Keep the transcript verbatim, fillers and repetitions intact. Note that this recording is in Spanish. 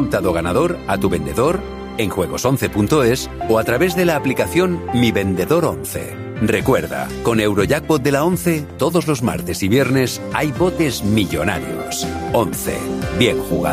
resultado ganador a tu vendedor en juegos once punto es o a través de la aplicación Mi Vendedor once. Recuerda, con Eurojackpot de la once, todos los martes y viernes hay botes millonarios. once. Bien jugado.